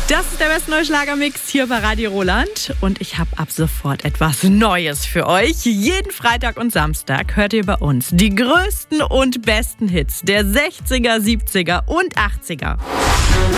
Das ist der beste neue Schlagermix hier bei Radio Roland. Und ich habe ab sofort etwas Neues für euch. Jeden Freitag und Samstag hört ihr bei uns die größten und besten Hits der 60er, 70er und 80er.